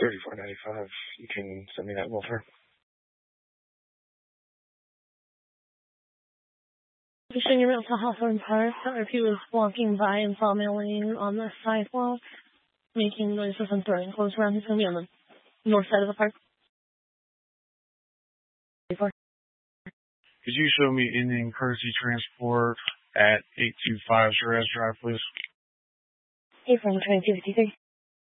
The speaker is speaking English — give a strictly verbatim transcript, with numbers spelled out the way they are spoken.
thirty-four ninety-five. You can send me that welfare. Pushing your to Hawthorne Park, or if he was walking by and saw me laying on the sidewalk, making noises and throwing clothes around, he's going to be on the north side of the park. Could you show me Indian Courtesy Transport at eight two five Shiraz Drive, please? Hey, from twenty-two fifty-three.